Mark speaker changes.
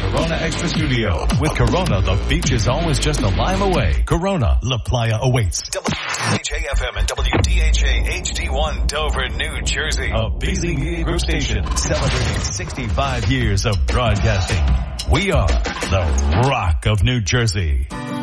Speaker 1: Corona Extra Studio. With Corona, the beach is always just a mile away. Corona, La Playa awaits.
Speaker 2: WDHA-FM and WDHA HD1 Dover, New Jersey.
Speaker 1: A busy media group station celebrating 65 years of broadcasting. We are the Rock of New Jersey.